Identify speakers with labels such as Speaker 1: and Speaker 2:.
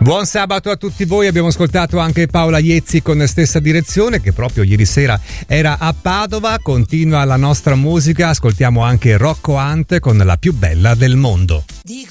Speaker 1: Buon sabato a tutti voi, abbiamo ascoltato anche Paola Iezzi con Stessa Direzione, che proprio ieri sera era a Padova. Continua la nostra musica, ascoltiamo anche Rocco Hunt con La più bella del mondo.